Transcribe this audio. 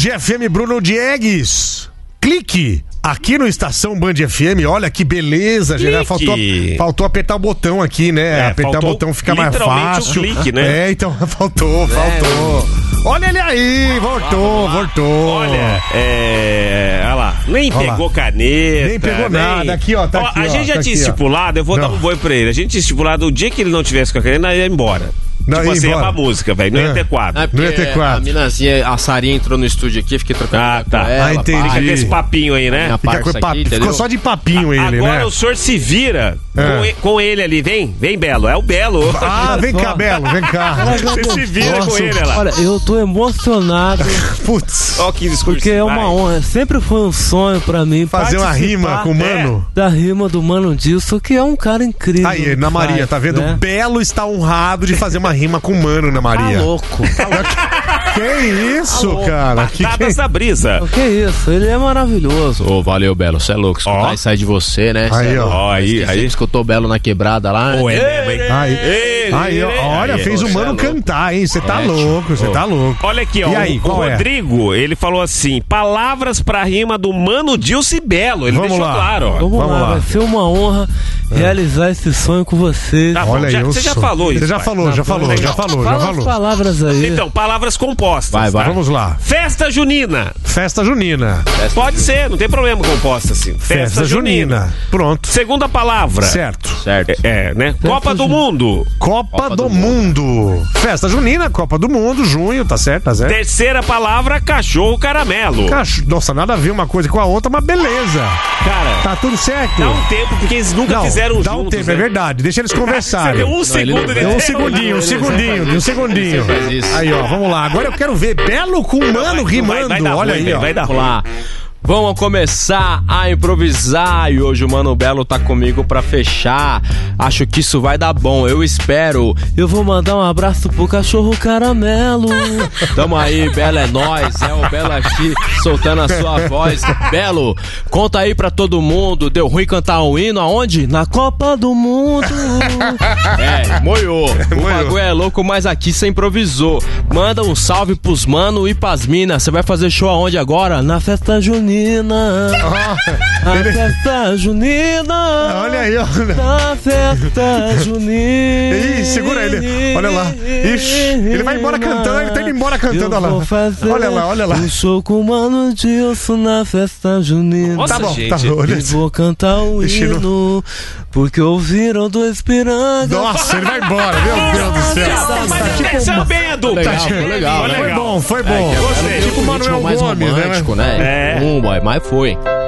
Dia FM, Bruno Diegues. Clique aqui no Estação Band FM. Olha que beleza, gente. Faltou apertar o botão aqui, né? Apertar o botão fica mais fácil. Clique, né? Então faltou. Olha ele aí, voltou. Olha, olha lá, nem pegou caneta. Nem pegou nada, aqui ó, tá aqui. A gente já tinha aqui, estipulado, eu vou dar um boi pra ele. A gente tinha estipulado o dia que ele não tivesse com a caneta, ia embora. Não, tipo assim, ia pra música, velho. Não ia ter quadro. Não ia ter quadro. A minazinha, a Sarinha entrou no estúdio aqui, fiquei trocando tá. ela, entendi. Fica com esse papinho aí, né? Ficou só de papinho ele, agora, né? Agora o senhor se vira com ele ali. Vem, Belo. É o Belo. Ah, vem cá, Belo. Vem cá. Você se vira com ele, olha lá. Olha, eu tô emocionado. Putz. Ó, que discurso. Porque é uma honra. Sempre foi um sonho pra mim fazer uma rima com o Mano. Da rima do Mano Dilson, que é um cara incrível. Aí, Ana Maria, tá vendo? Né? O Belo está honrado de fazer uma rima com o Mano, Ana Maria. Tá louco. Que isso, cara? Batatas da brisa. Que isso, ele é maravilhoso. Ô, valeu, Belo, você é louco. Escutar isso aí de você, né? Aí, ó. Aí escutou o Belo na quebrada lá. Ô, é mesmo, hein? Aí, olha, fez o Mano cantar, hein? Você tá louco, você tá louco. Olha aqui, ó. E aí, o Rodrigo, ele falou assim: palavras pra rima do Mano Dilson e Belo. Ele deixou claro, ó. Vamos lá, vai ser uma honra realizar esse sonho com vocês. Tá bom, olha aí, você já falou isso. Você já falou. Fala as palavras aí. Então, palavras compostas. Vai. Vamos lá. Festa junina. Festa junina. Pode ser, não tem problema composta assim. Festa junina. Pronto. Segunda palavra. Certo. Né? Copa do Mundo. Copa do Mundo. Festa junina, Copa do Mundo, junho, tá certo. Terceira palavra, cachorro caramelo. Nossa, nada a ver uma coisa com a outra, mas beleza. Cara, tá tudo certo. Dá um tempo, porque eles nunca fizeram juntos. Dá um tempo, né? é verdade. Deixa eles conversarem. Você deu um segundo. Um segundinho. Aí, ó, vamos lá. Agora eu quero ver Belo com Mano rimando. Olha aí, ó. Vai dar ruim. Vamos começar a improvisar e hoje o Mano Belo tá comigo pra fechar. Acho que isso vai dar bom, eu espero. Eu vou mandar um abraço pro cachorro caramelo. Tamo aí, Belo é nóis, é o Belo aqui soltando a sua voz. Belo, conta aí pra todo mundo, deu ruim cantar um hino aonde? Na Copa do Mundo. Moiou. O bagulho é louco, mas aqui cê improvisou. Manda um salve pros mano e pras minas. Cê vai fazer show aonde agora? Na festa junina. Festa junina. Olha aí, ó. Na festa junina. Ih, segura ele. Olha lá. Ixi, ele vai embora cantando. Ele tá indo embora cantando. Olha lá. Um show com o Mano Dilson na festa junina. Nossa, tá bom, gente. tá bom. Eu vou cantar o hino porque ouviram do Espiranga. Nossa, ele vai embora. Meu Deus do céu. Tá sabendo. Legal. Foi bom. Gostei. Tipo o Manuel mais Gomes, romântico, né? É. Mas foi.